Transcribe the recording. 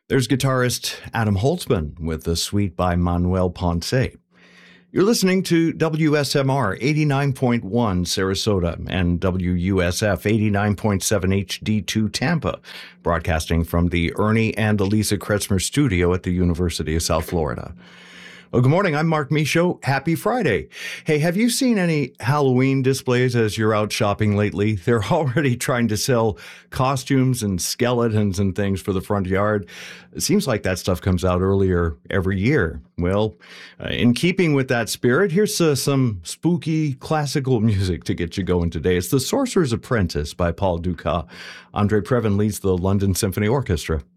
There's guitarist Adam Holtzman with a suite by Manuel Ponce. You're listening to WSMR 89.1 Sarasota and WUSF 89.7 HD2 Tampa, broadcasting from the Ernie and Elisa Kretzmer studio at the University of South Florida. Well, good morning. I'm Mark Michaud. Happy Friday. Hey, have you seen any Halloween displays as you're out shopping lately? They're already trying to sell costumes and skeletons and things for the front yard. It seems like that stuff comes out earlier every year. Well, in keeping with that spirit, here's some spooky classical music to get you going today. It's The Sorcerer's Apprentice by Paul Dukas. Andre Previn leads the London Symphony Orchestra.